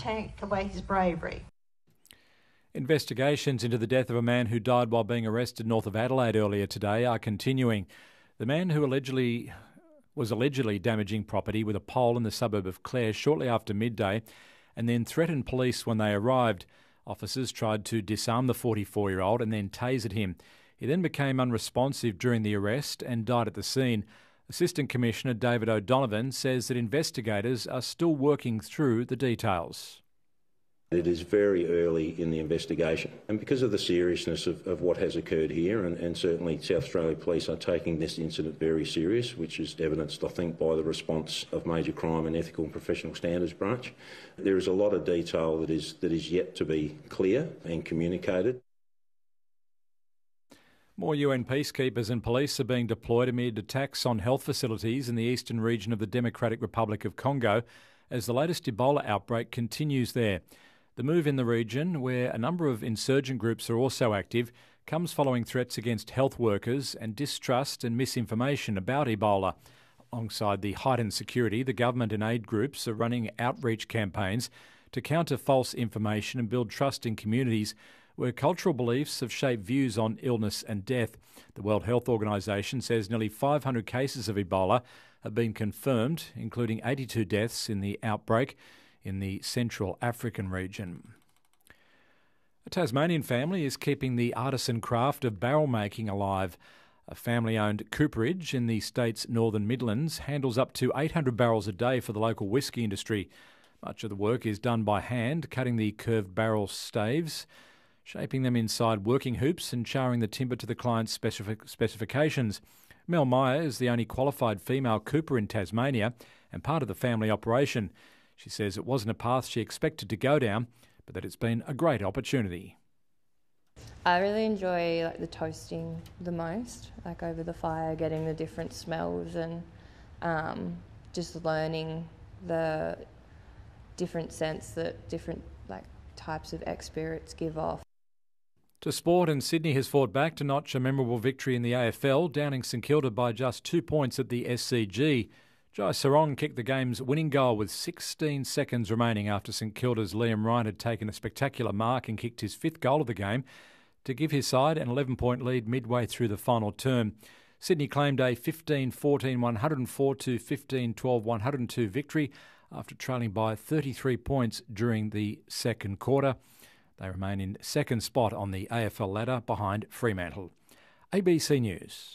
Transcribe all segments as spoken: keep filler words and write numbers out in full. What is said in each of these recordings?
take away his bravery. Investigations into the death of a man who died while being arrested north of Adelaide earlier today are continuing. The man who allegedly was allegedly damaging property with a pole in the suburb of Clare shortly after midday and then threatened police when they arrived. Officers tried to disarm the forty-four-year-old and then tasered him. He then became unresponsive during the arrest and died at the scene. Assistant Commissioner David O'Donovan says that investigators are still working through the details. It is very early in the investigation, and because of the seriousness of, of what has occurred here, and, and certainly South Australia Police are taking this incident very serious, which is evidenced, I think, by the response of Major Crime and Ethical and Professional Standards Branch. There is a lot of detail that is, that is yet to be clear and communicated. More U N peacekeepers and police are being deployed amid attacks on health facilities in the eastern region of the Democratic Republic of Congo as the latest Ebola outbreak continues there. The move in the region, where a number of insurgent groups are also active, comes following threats against health workers and distrust and misinformation about Ebola. Alongside the heightened security, the government and aid groups are running outreach campaigns to counter false information and build trust in communities where cultural beliefs have shaped views on illness and death. The World Health Organization says nearly five hundred cases of Ebola have been confirmed, including eighty-two deaths in the outbreak in the Central African region. A Tasmanian family is keeping the artisan craft of barrel making alive. A family-owned cooperage in the state's northern Midlands handles up to eight hundred barrels a day for the local whisky industry. Much of the work is done by hand, cutting the curved barrel staves, shaping them inside working hoops and charring the timber to the client's specific specifications. Mel Meyer is the only qualified female cooper in Tasmania and part of the family operation. She says it wasn't a path she expected to go down, but that it's been a great opportunity. I really enjoy like the toasting the most, like over the fire, getting the different smells and um, just learning the different scents that different like types of ex-spirits give off. To sport, and Sydney has fought back to notch a memorable victory in the A F L, downing St Kilda by just two points at the S C G. Jai Sarong kicked the game's winning goal with sixteen seconds remaining after St Kilda's Liam Ryan had taken a spectacular mark and kicked his fifth goal of the game to give his side an eleven-point lead midway through the final term. Sydney claimed a fifteen fourteen one oh four to fifteen twelve one oh two victory after trailing by thirty-three points during the second quarter. They remain in second spot on the A F L ladder behind Fremantle. A B C News.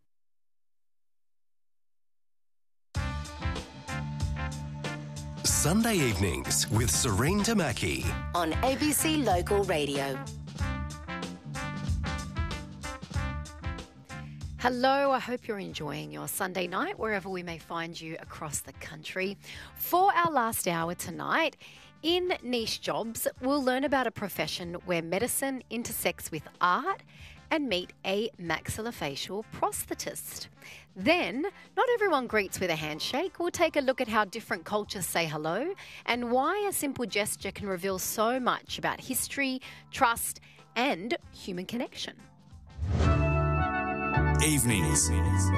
Sunday evenings with Serene Tamaki on A B C Local Radio. Hello, I hope you're enjoying your Sunday night wherever we may find you across the country. For our last hour tonight, in Niche Jobs, we'll learn about a profession where medicine intersects with art and meet a maxillofacial prosthetist. Then, not everyone greets with a handshake. We'll take a look at how different cultures say hello and why a simple gesture can reveal so much about history, trust, and human connection. Evenings.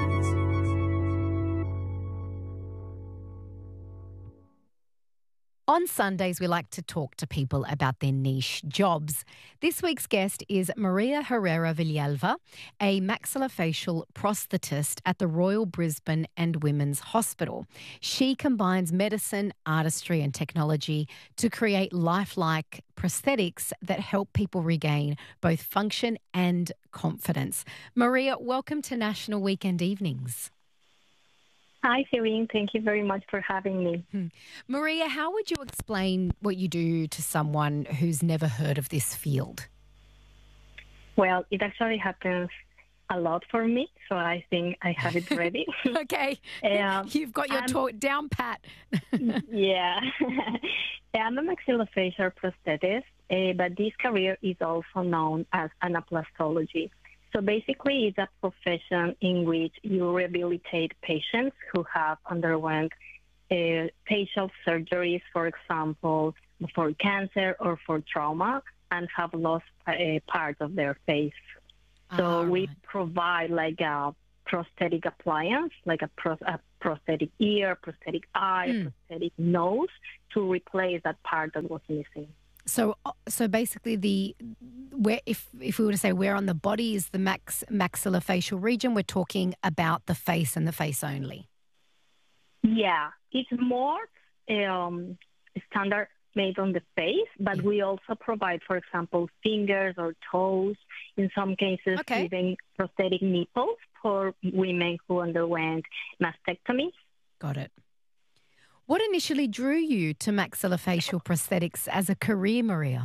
On Sundays, we like to talk to people about their niche jobs. This week's guest is Maria Herrera Villalva, a maxillofacial prosthetist at the Royal Brisbane and Women's Hospital. She combines medicine, artistry and technology to create lifelike prosthetics that help people regain both function and confidence. Maria, welcome to National Weekend Evenings. Hi, Serene. Thank you very much for having me. Hmm. Maria, how would you explain what you do to someone who's never heard of this field? Well, it actually happens a lot for me, so I think I have it ready. Okay. Um, You've got your talk down pat. Yeah. I'm a maxillofacial prosthetist, uh, but this career is also known as anaplastology. So basically, it's a profession in which you rehabilitate patients who have underwent uh, facial surgeries, for example, for cancer or for trauma, and have lost a part of their face. So ah, we right. provide like a prosthetic appliance, like a, pros- a prosthetic ear, prosthetic eye, Mm. prosthetic nose, to replace that part that was missing. So, so basically, the where if if we were to say where on the body is the max maxillofacial region, we're talking about the face and the face only. Yeah, it's more um, standard made on the face, but Yeah. we also provide, for example, fingers or toes. In some cases, Okay. even prosthetic nipples for women who underwent mastectomies. Got it. What initially drew you to maxillofacial prosthetics as a career, Maria?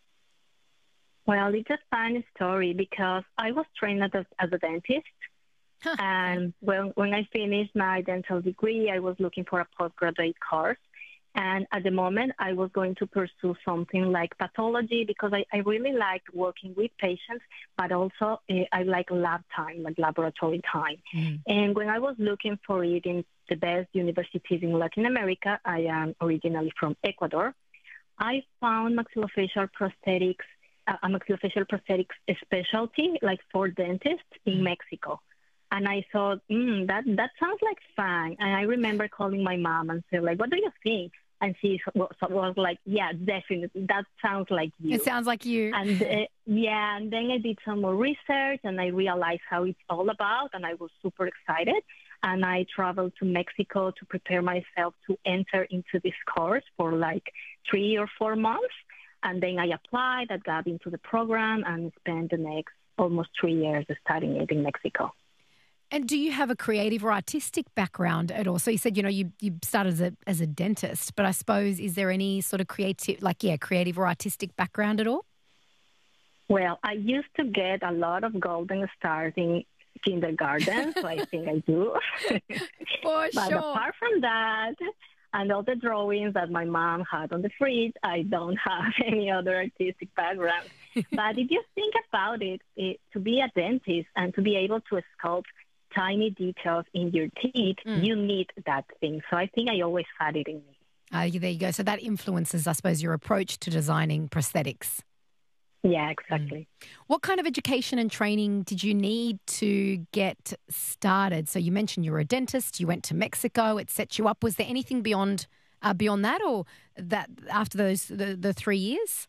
Well, it's a fun story because I was trained as a, as a dentist. Huh. And when, when I finished my dental degree, I was looking for a postgraduate course. And at the moment, I was going to pursue something like pathology because I, I really liked working with patients, but also uh, I like lab time, like laboratory time. Mm. And when I was looking for it in the best universities in Latin America, I am originally from Ecuador, I found maxillofacial prosthetics, uh, a maxillofacial prosthetics specialty, like for dentists in Mexico. And I thought, mm, that that sounds like fun. And I remember calling my mom and saying, like, what do you think? And she was, was like, yeah, definitely. That sounds like you. It sounds like you. And uh, yeah, and then I did some more research and I realized how it's all about. And I was super excited. And I traveled to Mexico to prepare myself to enter into this course for like three or four months. And then I applied, I got into the program and spent the next almost three years studying it in Mexico. And do you have a creative or artistic background at all? So you said, you know, you, you started as a, as a dentist, but I suppose, is there any sort of creative, like, yeah, creative or artistic background at all? Well, I used to get a lot of golden stars in kindergarten, so I think I do. For But sure. apart from that, and all the drawings that my mom had on the fridge, I don't have any other artistic background. But if you think about it, it, to be a dentist and to be able to sculpt tiny details in your teeth, Mm. you need that thing. So I think I always had it in me. Uh, there you go. So that influences, I suppose, your approach to designing prosthetics. Yeah, exactly. What kind of education and training did you need to get started? So you mentioned you were a dentist, you went to Mexico, it set you up. Was there anything beyond uh, beyond that, or that after those the, the three years?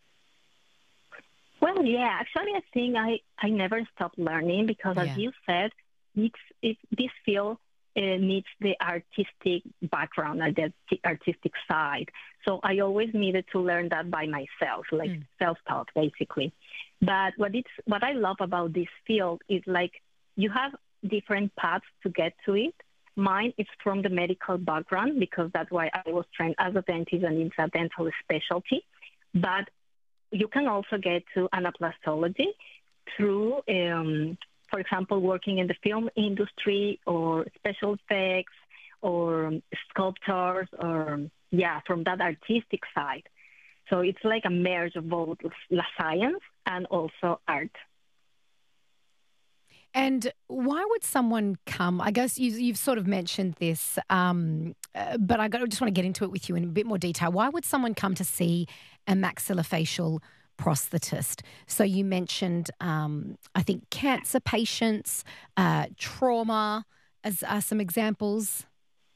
Well, yeah, actually, I think I, I never stopped learning because, Yeah. as you said, it's, it, this field uh, needs the artistic background or the artistic side. So I always needed to learn that by myself, like Mm. self-taught, basically. But what it's what I love about this field is like you have different paths to get to it. Mine is from the medical background because that's why I was trained as a dentist and it's a dental specialty. But you can also get to anaplastology through, um, for example, working in the film industry or special effects or sculptors or, yeah, from that artistic side. So it's like a merge of both la science and also art. And why would someone come? I guess you, you've sort of mentioned this, um, uh, but I got- just want to get into it with you in a bit more detail. Why would someone come to see a maxillofacial prosthetist? So you mentioned, um, I think, cancer patients, uh, trauma as are some examples.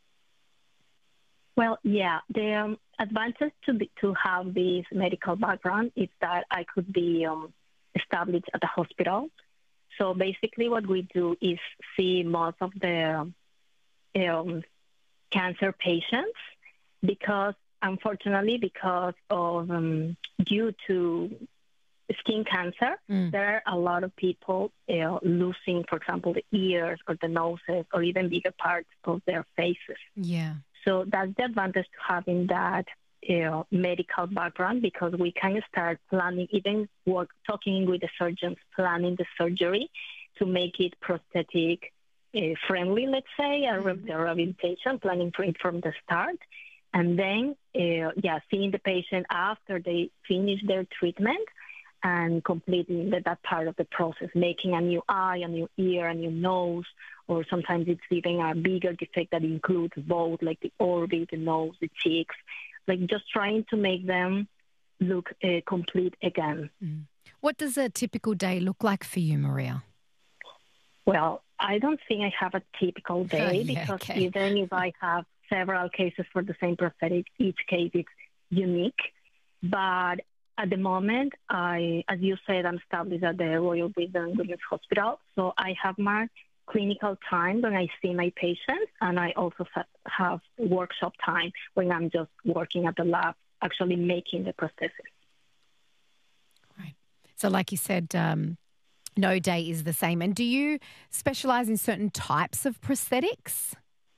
Well, yeah, the um, advantage to be, to have this medical background is that I could be um, established at the hospital. So basically what we do is see most of the um, cancer patients because, unfortunately, because of um, due to skin cancer, Mm. there are a lot of people uh, losing, for example, the ears or the noses or even bigger parts of their faces. Yeah. So that's the advantage to having that uh, medical background because we can start planning, even work, talking with the surgeons, planning the surgery to make it prosthetic uh, friendly, let's say, or Mm. the rehabilitation, planning for it from the start. And then, uh, yeah, seeing the patient after they finish their treatment and completing that, that part of the process, making a new eye, a new ear, a new nose, or sometimes it's even a bigger defect that includes both, like the orbit, the nose, the cheeks, like just trying to make them look uh, complete again. Mm. What does a typical day look like for you, Maria? Well, I don't think I have a typical day Yeah, because okay. even if I have several cases for the same prosthetic, each case is unique. But at the moment, I, as you said, I'm established at the Royal British and Women's Hospital, so I have my clinical time when I see my patients, and I also have workshop time when I'm just working at the lab, actually making the prosthesis. Right. So like you said, um, no day is the same. And do you specialise in certain types of prosthetics?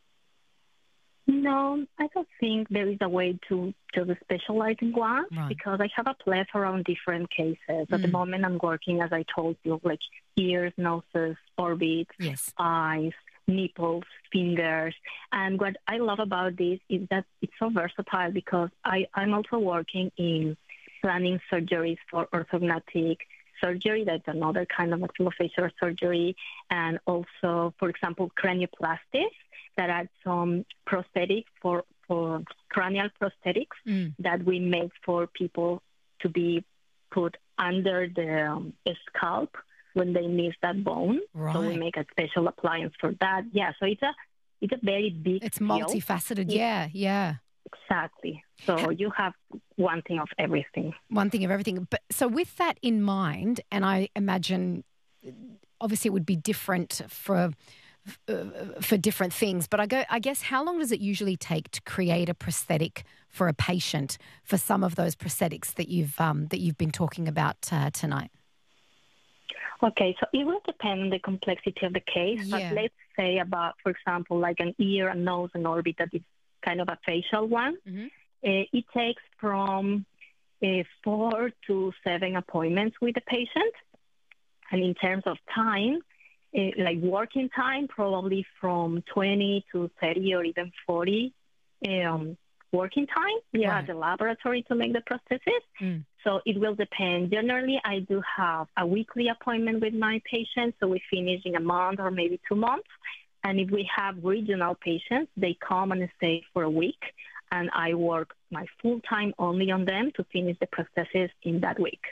No, I don't think there is a way to just specialize in one Right. because I have a plethora of different cases. At the Mm. moment, I'm working, as I told you, like ears, noses, orbits, Yes. eyes, nipples, fingers. And what I love about this is that it's so versatile because I, I'm also working in planning surgeries for orthodontic surgery. That's another kind of maxillofacial surgery. And also, for example, cranioplasties that are some prosthetics for, for cranial prosthetics Mm. that we make for people to be put under the um, scalp when they miss that bone. So we Right. make a special appliance for that. Yeah, so it's a it's a very big It's field. multifaceted. It- Yeah, yeah. Exactly. So you have one thing of everything. One thing of everything. But so with that in mind, and I imagine obviously it would be different for uh, for different things, but I go I guess how long does it usually take to create a prosthetic for a patient for some of those prosthetics that you've um, that you've been talking about uh, tonight? Okay, so it will depend on the complexity of the case, Yeah. but let's say about, for example, like an ear, a nose, an orbit that is kind of a facial one. Mhm. Uh, it takes from uh, four to seven appointments with the patient. And in terms of time, uh, like working time, probably from twenty to thirty or even forty um, working time, yeah, Right. at the laboratory to make the prosthesis. Mm. So it will depend. Generally, I do have a weekly appointment with my patients, so we finish in a month or maybe two months. And if we have regional patients, they come and stay for a week, and I work my full time only on them to finish the prosthesis in that week.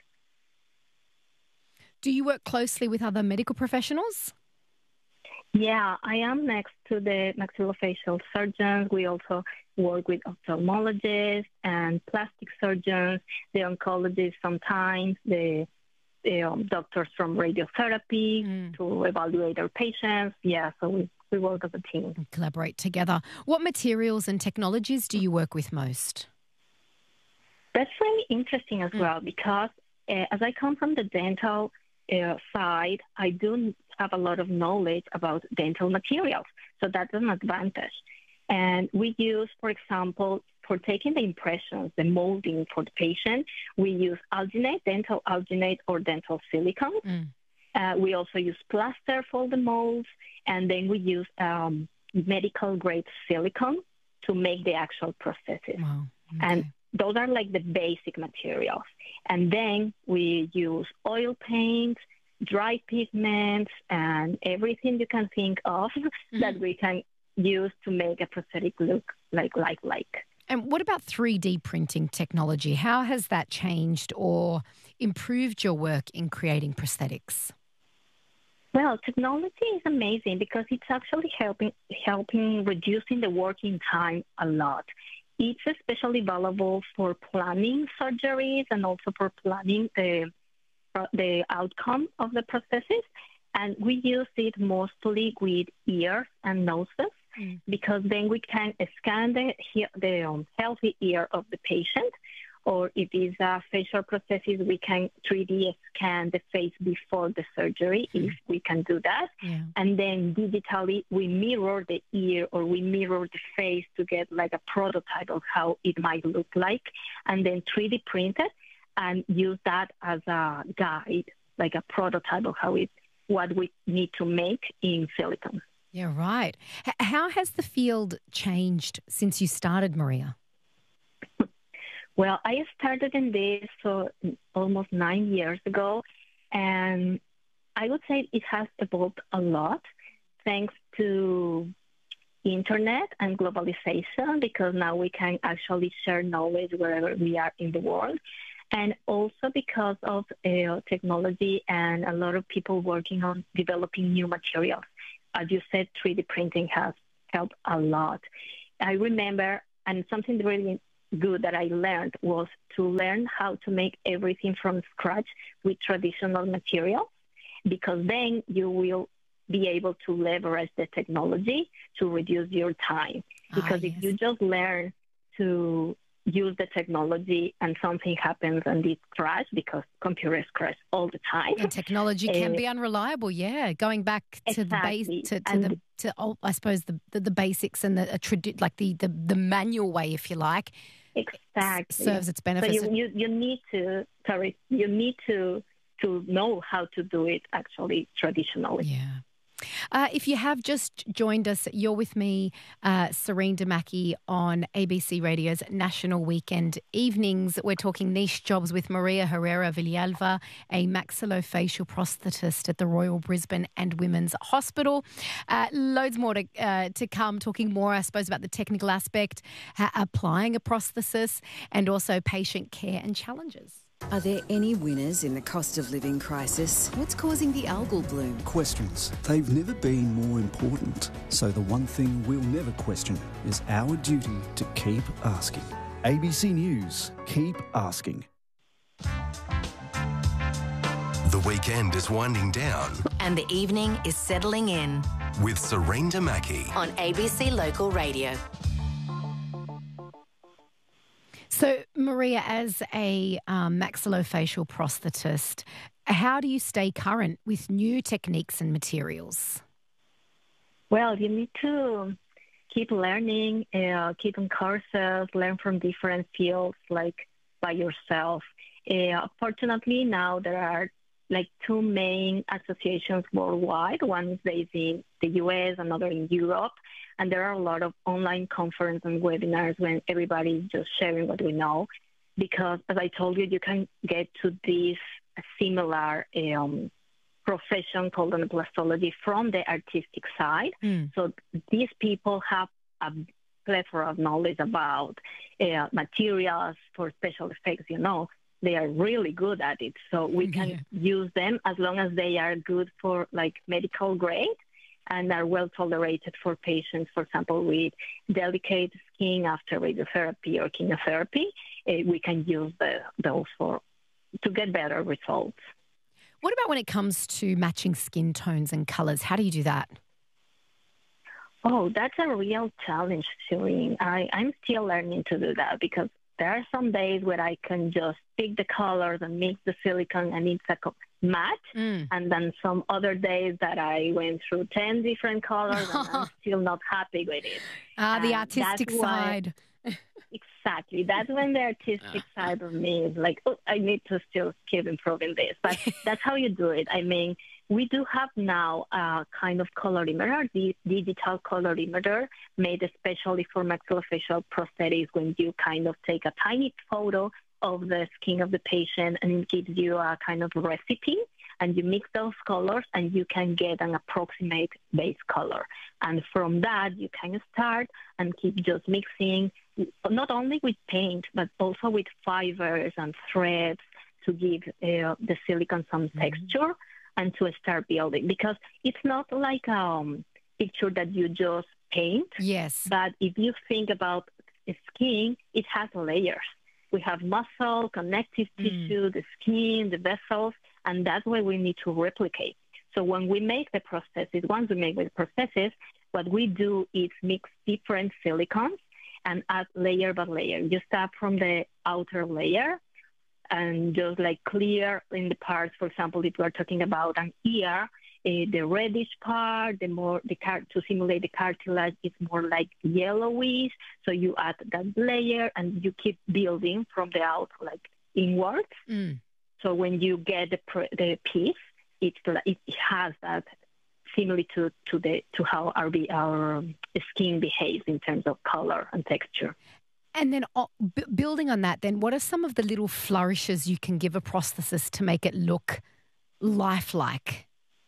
Do you work closely with other medical professionals? Yeah, I am next to the maxillofacial surgeons. We also work with ophthalmologists and plastic surgeons, the oncologists sometimes, the, the um, doctors from radiotherapy Mm. to evaluate our patients. Yeah, so we, we work as a team. And collaborate together. What materials and technologies do you work with most? That's really interesting as Mm. well because uh, as I come from the dental uh, side, I do have a lot of knowledge about dental materials. So that's an advantage. And we use, for example, for taking the impressions, the molding for the patient, we use alginate, dental alginate or dental silicone. Mm. Uh, we also use plaster for the molds, and then we use um, medical grade silicone to make the actual prosthesis. Wow. And Okay. those are like the basic materials. And then we use oil paint, dry pigments, and everything you can think of that we can use to make a prosthetic look like lifelike. And what about three D printing technology? How has that changed or improved your work in creating prosthetics? Well, technology is amazing because it's actually helping helping reducing the working time a lot. It's especially valuable for planning surgeries and also for planning the the outcome of the prosthesis. And we use it mostly with ears and noses Mm. because then we can scan the the um, healthy ear of the patient. Or if it's a facial prosthesis, we can three D scan the face before the surgery, if we can do that. Yeah. And then digitally, we mirror the ear or we mirror the face to get like a prototype of how it might look like, and then three D print it and use that as a guide, like a prototype of how it, what we need to make in silicone. Yeah, right. H- how has the field changed since you started, Maria? Well, I started in this so almost nine years ago, and I would say it has evolved a lot thanks to internet and globalization, because now we can actually share knowledge wherever we are in the world, and also because of uh, technology and a lot of people working on developing new materials. as you said, three D printing has helped a lot. I remember, and something really good that I learned was to learn how to make everything from scratch with traditional materials, because then you will be able to leverage the technology to reduce your time. Because Ah, if yes. you just learn to use the technology and something happens and it crashes, because computers crash all the time. And technology can Uh, be unreliable, yeah. Going back to the base, Exactly. to, to And- the, to oh, I suppose the, the, the basics and the a tradi- like the, the the manual way, if you like, Exactly. serves its So benefits. you, you, you need to, sorry, you need to to know how to do it actually traditionally. Yeah. Uh, if you have just joined us, you're with me, uh, Serene Damaki, on A B C Radio's National Weekend Evenings. We're talking niche jobs with Maria Herrera Villalva, a maxillofacial prosthetist at the Royal Brisbane and Women's Hospital. Uh, loads more to, uh, to come, talking more, I suppose, about the technical aspect, uh, applying a prosthesis, and also patient care and challenges. Are there any winners in the cost of living crisis? What's causing the algal bloom? Questions. They've never been more important. So the one thing we'll never question is our duty to keep asking. A B C News. Keep asking. The weekend is winding down And the evening is settling in with Serene Damaki. on A B C Local Radio. So, Maria, as a um, maxillofacial prosthetist, how do you stay current with new techniques and materials? Well, you need to keep learning, uh, keep in courses, learn from different fields, like by yourself. Uh, fortunately, now there are like two main associations worldwide. One is based in the U S, another in Europe. And there are a lot of online conferences and webinars when everybody is just sharing what we know. Because, as I told you, you can get to this similar um, profession called anaplastology from the artistic side. Mm. So these people have a plethora of knowledge about uh, materials for special effects, you know. They are really good at it. So we can Yeah. use them as long as they are good for, like, medical grade and are well tolerated for patients, for example, with delicate skin after radiotherapy or chemotherapy. Uh, we can use the, those for to get better results. What about when it comes to matching skin tones and colours? How do you do that? Oh, that's a real challenge, Serene. I, I'm still learning to do that because there are some days where I can just pick the colors and mix the silicone and it's a co- match. Mm. And then some other days that I went through ten different colors and I'm still not happy with it. Ah, the And artistic that's why- side. Exactly. That's when the artistic side of me is like, oh, I need to still keep improving this. But that's how you do it. I mean, we do have now a kind of colorimeter, the digital colorimeter made especially for maxillofacial prosthetics, when you kind of take a tiny photo of the skin of the patient and it gives you a kind of recipe. And you mix those colors and you can get an approximate base color. And from that, you can start and keep just mixing, not only with paint, but also with fibers and threads to give uh, the silicone some mm-hmm. texture and to start building. Because it's not like a um, picture that you just paint. Yes. But if you think about skin, it has layers. We have muscle, connective mm. tissue, the skin, the vessels, and that's what we need to replicate. So when we make the prosthesis, once we make the prosthesis, what we do is mix different silicones and add layer by layer. You start from the outer layer and just like clear in the parts. For example, if we are talking about an ear, uh, the reddish part, the more the car- to simulate the cartilage, it's more like yellowish. So you add that layer and you keep building from the out, like inwards. Mm. So when you get the pr- the piece, it's it has that similar to, to the to how our our skin behaves in terms of color and texture. And then uh, b- building on that, then what are some of the little flourishes you can give a prosthesis to make it look lifelike?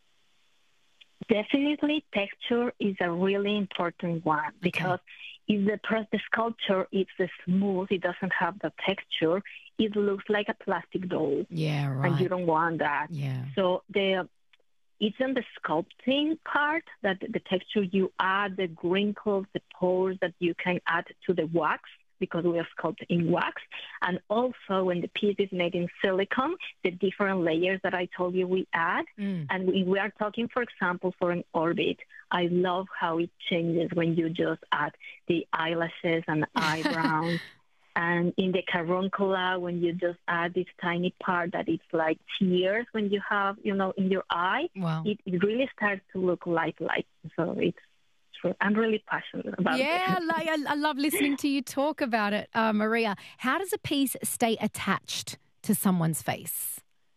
Definitely, texture is a really important one because okay. if the, the sculpture is smooth, it doesn't have the texture, it looks like a plastic doll. Yeah, right. And you don't want that. Yeah. So the it's in the sculpting part, that the texture you add, the wrinkles, the pores that you can add to the wax, because we are sculpting in wax. And also when the piece is made in silicone, the different layers that I told you we add. Mm. And we, we are talking, for example, for an orbit. I love how it changes when you just add the eyelashes and eyebrows. And in the carbuncle, when you just add this tiny part that it's like tears when you have, you know, in your eye, wow. it, it really starts to look lifelike. So it's, I'm really passionate about yeah, it. Yeah, like, I, I love listening to you talk about it, uh, Maria. How does a piece stay attached to someone's face?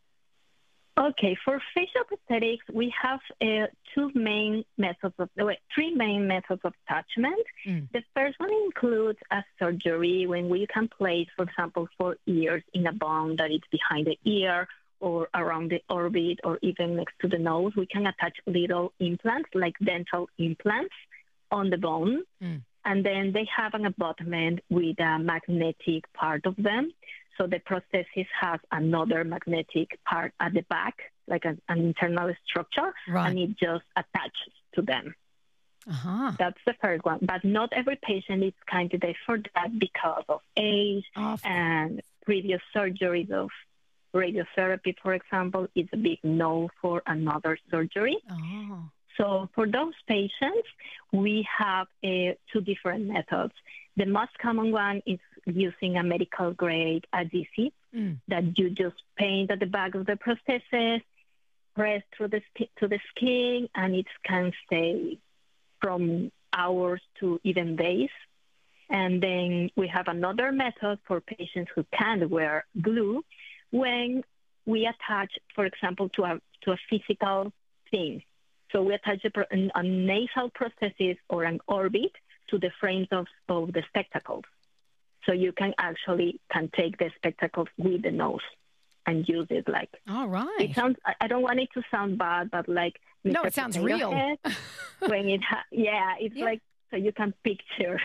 Okay, for facial prosthetics, we have uh, two main methods of, wait, three main methods of attachment. Mm. The first one includes a surgery when we can place, for example, four ears in a bone that is behind the ear or around the orbit or even next to the nose. We can attach little implants, like dental implants, on the bone. Mm. And then they have an abutment with a magnetic part of them. So the prosthesis has another magnetic part at the back, like a, an internal structure, right. and it just attaches to them. Uh-huh. That's the first one. But not every patient is candidate for that because of age oh, and previous surgeries of radiotherapy, for example, is a big no for another surgery. Oh. So for those patients, we have uh, two different methods. The most common one is using a medical grade adhesive mm. that you just paint at the back of the prosthesis, press through the to the skin, and it can stay from hours to even days. And then we have another method for patients who can't wear glue, when we attach, for example, to a to a physical thing. So we attach a, a nasal prosthesis or an orbit to the frames of, of the spectacles. So you can actually can take the spectacles with the nose and use it like. All right. It sounds. I don't want it to sound bad, but like. No, it sounds real. Head, when it, ha- yeah, it's yeah. like so you can picture.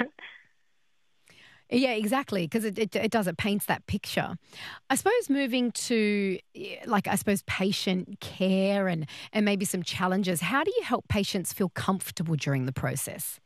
Yeah, exactly, because it, it it does, it paints that picture. I suppose moving to, like, I suppose patient care and, and maybe some challenges, how do you help patients feel comfortable during the process?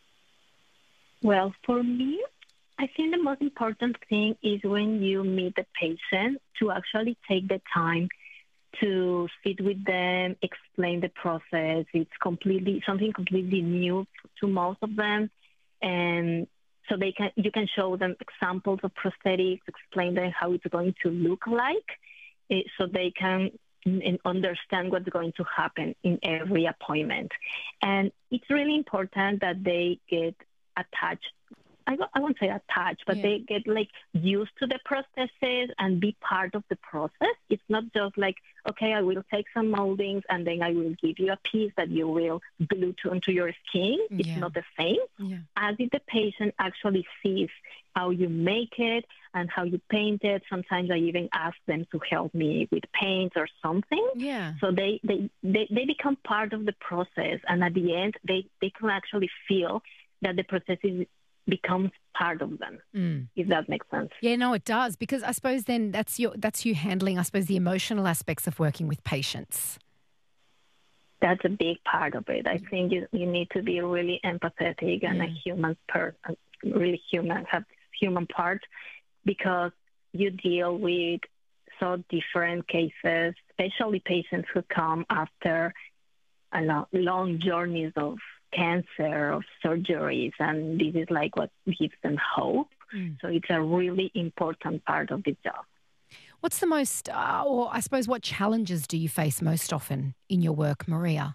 Well, for me, I think the most important thing is when you meet the patient to actually take the time to sit with them, explain the process. It's completely something completely new to most of them, and so they can you can show them examples of prosthetics, explain them how it's going to look like, so they can understand what's going to happen in every appointment. And it's really important that they get attached. I, I won't say attached, but yeah. they get like used to the prosthesis and be part of the process. It's not just like, okay, I will take some moldings and then I will give you a piece that you will glue to onto your skin. It's yeah. not the same. Yeah. As if the patient actually sees how you make it and how you paint it. Sometimes I even ask them to help me with paint or something. Yeah. So they, they, they, they become part of the process. And at the end, they, they can actually feel that the process is becomes part of them, mm. if that makes sense. Yeah, no, it does, because I suppose then that's your that's you handling, I suppose, the emotional aspects of working with patients. That's a big part of it. I think you, you need to be really empathetic and mm. a human person, really human, have human part, because you deal with so different cases, especially patients who come after a long, long journeys of cancer, of surgeries, and this is like what gives them hope. Mm. So it's a really important part of the job. What's the most, uh, or I suppose what challenges do you face most often in your work, Maria?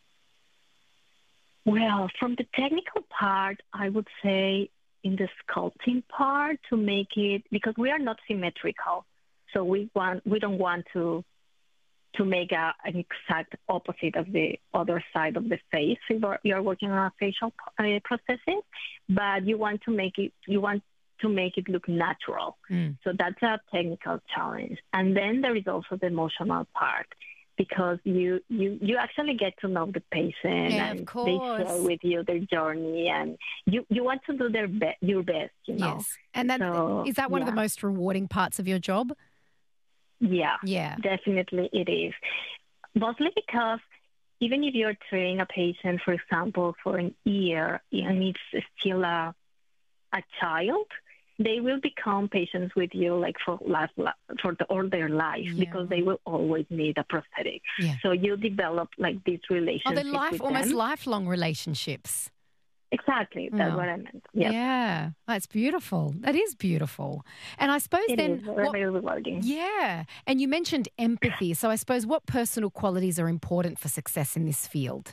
Well, from the technical part, I would say in the sculpting part to make it, because we are not symmetrical, so we want we don't want to to make a, an exact opposite of the other side of the face if you're working on a facial uh, prosthesis, but you want to make it you want to make it look natural. Mm. So that's a technical challenge. And then there is also the emotional part, because you you, you actually get to know the patient, yeah, and of course. They share with you their journey, and you, you want to do their be- your best, you know. Yes. And that, so, is that one yeah. of the most rewarding parts of your job? Yeah, yeah, definitely it is. Mostly because even if you're treating a patient, for example, for an year, and it's still a, a child, they will become patients with you like for life, for the, all their life yeah. because they will always need a prosthetic. Yeah. So you develop like this relationship. Oh, they're life, with almost them. lifelong relationships. Exactly. That's oh. what I meant. Yep. Yeah. That's beautiful. That is beautiful. And I suppose it then... Is very what, rewarding. Yeah. And you mentioned empathy. So I suppose what personal qualities are important for success in this field?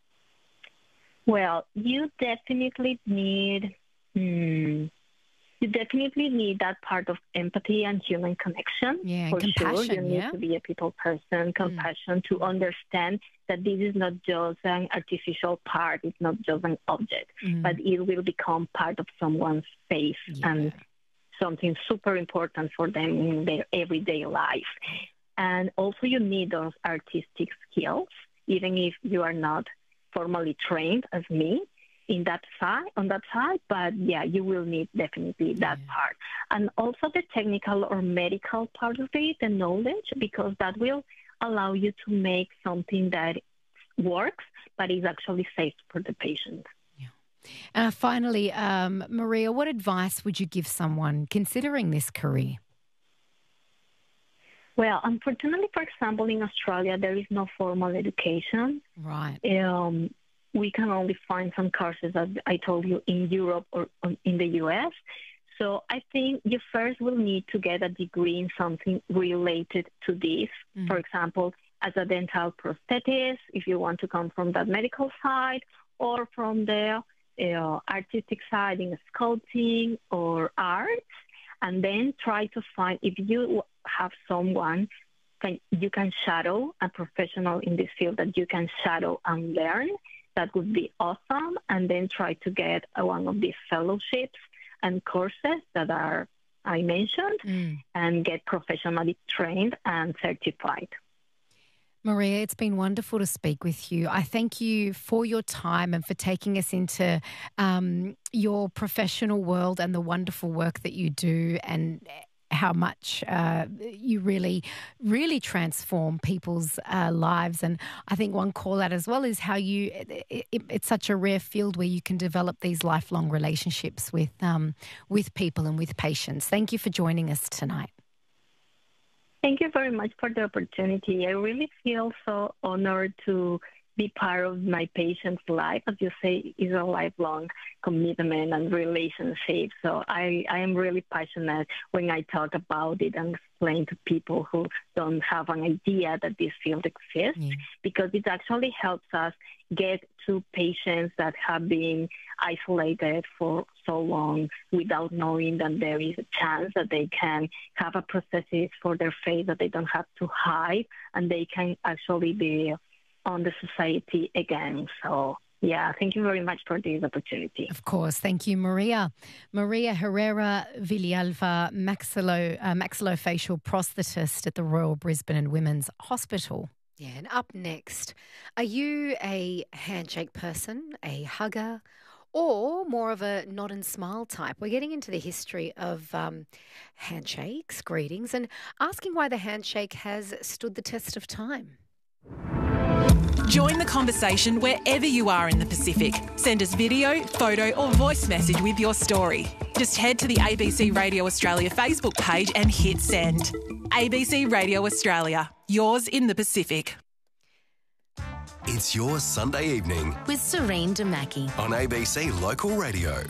Well, you definitely need... Hmm, You definitely need that part of empathy and human connection. Yeah, for compassion, sure. You need yeah? to be a people person, compassion, mm. to understand that this is not just an artificial part, it's not just an object, mm. but it will become part of someone's face yeah. and something super important for them in their everyday life. And also you need those artistic skills, even if you are not formally trained as me. In that side, on that side, but yeah, you will need definitely that yeah. part. And also the technical or medical part of it, the knowledge, because that will allow you to make something that works, but is actually safe for the patient. Yeah. Uh, finally, um, Maria, what advice would you give someone considering this career? Well, unfortunately, for example, in Australia, there is no formal education. Right. Um, we can only find some courses, as I told you, in Europe or in the U S. So I think you first will need to get a degree in something related to this. Mm. For example, as a dental prosthetist, if you want to come from that medical side, or from the uh, artistic side in sculpting or arts, and then try to find, if you have someone can, you can shadow, a professional in this field that you can shadow and learn, that would be awesome. And then try to get one of these fellowships and courses that are I mentioned mm. and get professionally trained and certified. Maria, it's been wonderful to speak with you. I thank you for your time and for taking us into um, your professional world and the wonderful work that you do, and how much uh, you really, really transform people's uh, lives. And I think one call out as well is how you, it, it, it's such a rare field where you can develop these lifelong relationships with, um, with people and with patients. Thank you for joining us tonight. Thank you very much for the opportunity. I really feel so honored to be part of my patient's life. As you say, it's a lifelong commitment and relationship. So I, I am really passionate when I talk about it and explain to people who don't have an idea that this field exists, yeah. because it actually helps us get to patients that have been isolated for so long without knowing that there is a chance that they can have a prosthesis for their face that they don't have to hide, and they can actually be on the society again. So, yeah, thank you very much for this opportunity. Of course. Thank you, Maria. Maria Herrera Villalva, maxillo, uh, maxillofacial prosthetist at the Royal Brisbane and Women's Hospital. Yeah, and up next, are you a handshake person, a hugger, or more of a nod and smile type? We're getting into the history of um, handshakes, greetings, and asking why the handshake has stood the test of time. Join the conversation wherever you are in the Pacific. Send us video, photo or voice message with your story. Just head to the A B C Radio Australia Facebook page and hit send. A B C Radio Australia, yours in the Pacific. It's your Sunday evening with Serene Damaki on A B C Local Radio.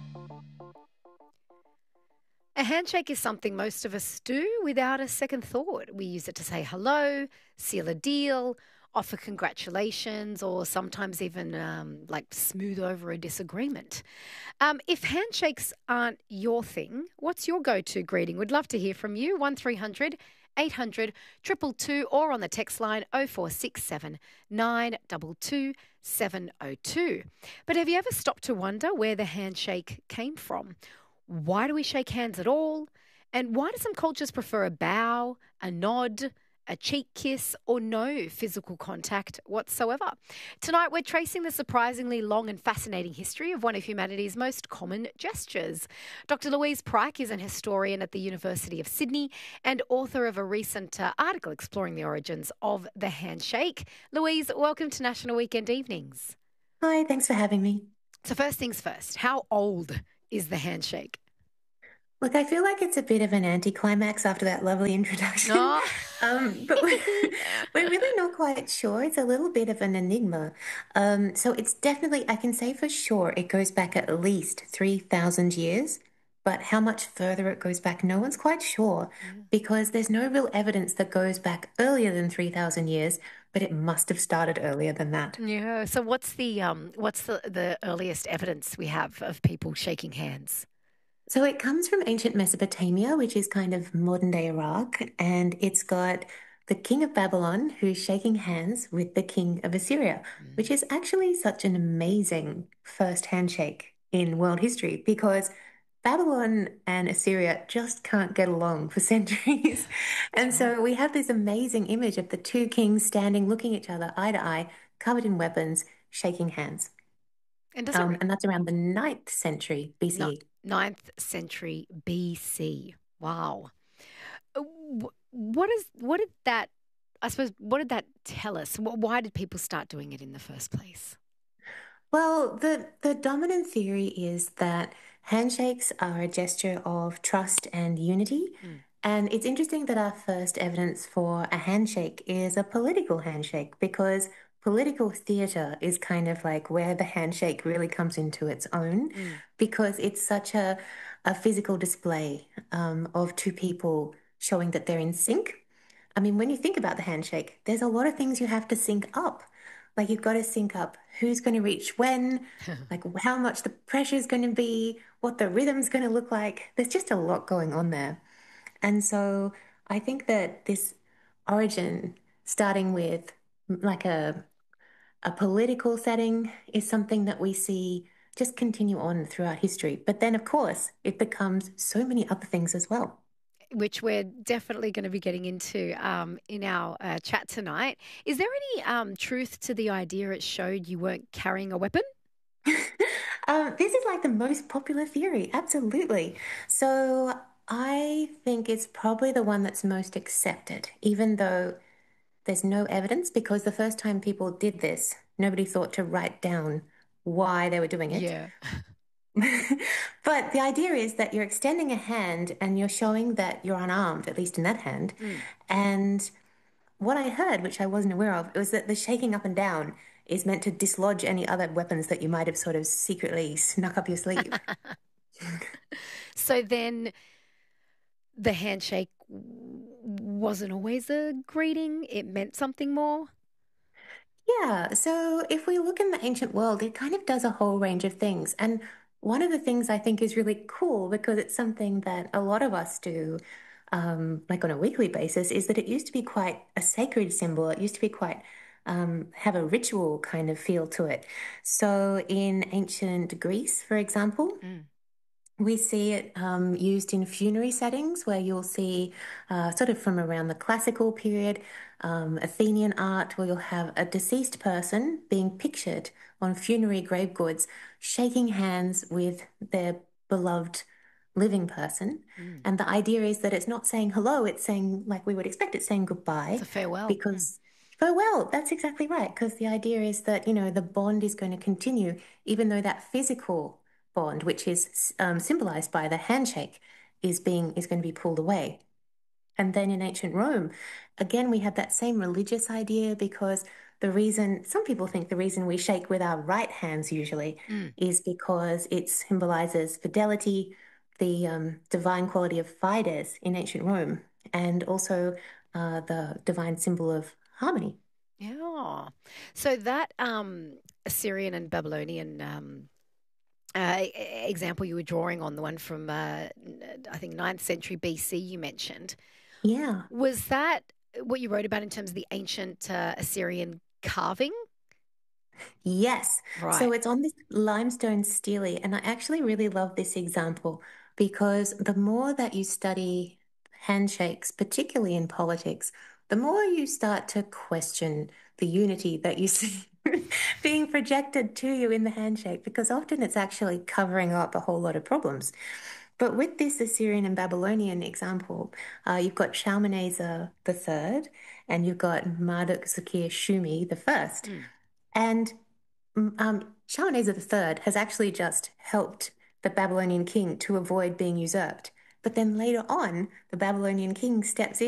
A handshake is something most of us do without a second thought. We use it to say hello, seal a deal, offer congratulations, or sometimes even um, like smooth over a disagreement. Um, if handshakes aren't your thing, what's your go-to greeting? We'd love to hear from you. one three hundred eight hundred two two two or on the text line oh four six seven nine two two seven oh two. But have you ever stopped to wonder where the handshake came from? Why do we shake hands at all? And why do some cultures prefer a bow, a nod, a cheek kiss, or no physical contact whatsoever. Tonight, we're tracing the surprisingly long and fascinating history of one of humanity's most common gestures. Doctor Louise Pryke is an historian at the University of Sydney and author of a recent uh, article exploring the origins of the handshake. Louise, welcome to National Weekend Evenings. Hi, thanks for having me. So first things first, how old is the handshake? Look, I feel like it's a bit of an anticlimax after that lovely introduction. Oh. um, but we're, we're really not quite sure. It's a little bit of an enigma. Um, so it's definitely, I can say for sure, it goes back at least three thousand years. But how much further it goes back, no one's quite sure, mm. because there's no real evidence that goes back earlier than three thousand years, but it must have started earlier than that. Yeah. So what's the um, what's the, the earliest evidence we have of people shaking hands? So it comes from ancient Mesopotamia, which is kind of modern-day Iraq, and it's got the king of Babylon who's shaking hands with the king of Assyria, mm. which is actually such an amazing first handshake in world history because Babylon and Assyria just can't get along for centuries. And so we have this amazing image of the two kings standing, looking each other eye to eye, covered in weapons, shaking hands. And, does um, it... and that's around the ninth century B C E. No. ninth century B C. Wow. What is what did that I suppose what did that tell us? Why did people start doing it in the first place? Well, the the dominant theory is that handshakes are a gesture of trust and unity. Mm. And it's interesting that our first evidence for a handshake is a political handshake because political theatre is kind of like where the handshake really comes into its own mm. because it's such a, a physical display um, of two people showing that they're in sync. I mean, when you think about the handshake, there's a lot of things you have to sync up. Like you've got to sync up who's going to reach when, like how much the pressure is going to be, what the rhythm's going to look like. There's just a lot going on there. And so I think that this origin, starting with like a a political setting, is something that we see just continue on throughout history. But then, of course, it becomes so many other things as well. Which we're definitely going to be getting into um, in our uh, chat tonight. Is there any um, truth to the idea it showed you weren't carrying a weapon? um, this is like the most popular theory, absolutely. So I think it's probably the one that's most accepted, even though there's no evidence, because the first time people did this, nobody thought to write down why they were doing it. Yeah. But the idea is that you're extending a hand and you're showing that you're unarmed, at least in that hand. Mm. And what I heard, which I wasn't aware of, was that the shaking up and down is meant to dislodge any other weapons that you might have sort of secretly snuck up your sleeve. So then the handshake wasn't always a greeting. It meant something more. Yeah. So if we look in the ancient world, it kind of does a whole range of things. And one of the things I think is really cool, because it's something that a lot of us do, um, like on a weekly basis, is that it used to be quite a sacred symbol. It used to be quite, um, have a ritual kind of feel to it. So in ancient Greece, for example, mm. we see it um, used in funerary settings where you'll see uh, sort of from around the classical period, um, Athenian art, where you'll have a deceased person being pictured on funerary grave goods, shaking hands with their beloved living person. Mm. And the idea is that it's not saying hello, it's saying, like we would expect, it's saying goodbye. It's a farewell. Because, mm. farewell, that's exactly right. Because the idea is that, you know, the bond is going to continue, even though that physical bond, which is um, symbolized by the handshake, is being is going to be pulled away. And then in ancient Rome, again, we have that same religious idea, because the reason, some people think the reason we shake with our right hands usually mm. is because it symbolizes fidelity, the um, divine quality of fides in ancient Rome, and also uh, the divine symbol of harmony. Yeah. So that um, Assyrian and Babylonian um Uh, example you were drawing on, the one from, uh, I think, ninth century B C you mentioned. Yeah. Was that what you wrote about in terms of the ancient uh, Assyrian carving? Yes. Right. So it's on this limestone stele, and I actually really love this example because the more that you study handshakes, particularly in politics, the more you start to question the unity that you see being projected to you in the handshake, because often it's actually covering up a whole lot of problems. But with this Assyrian and Babylonian example, uh, you've got Shalmaneser the third, and you've got Marduk Zakir Shumi the first. Mm. And um, Shalmaneser the third has actually just helped the Babylonian king to avoid being usurped. But then later on, the Babylonian king steps in